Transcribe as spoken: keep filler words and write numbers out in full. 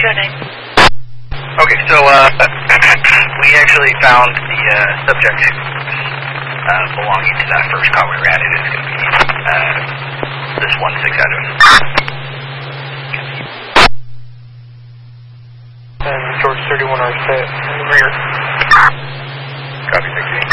your name? Okay, so uh, we actually found the uh, subject uh, belonging to that first car we were at. It is going to be uh, this one six address. And George thirty-one are set in the rear. Copy, sixteen.